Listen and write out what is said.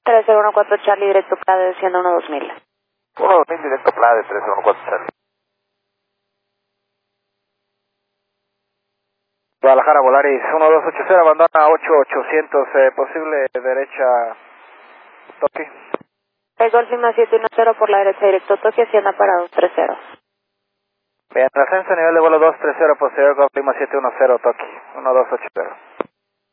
3014 Charlie, directo Plade, desciendo 12000. 12000 directo Plade, 3014 Charlie. Guadalajara, Volaris, 1280, abandona 8800, posible derecha, Toki. Golf Lima 710 por la derecha, directo Tokio, Hacienda para 230. Bien, ascenso, nivel de vuelo 230, posterior Golf Lima 710, Toki, 1280.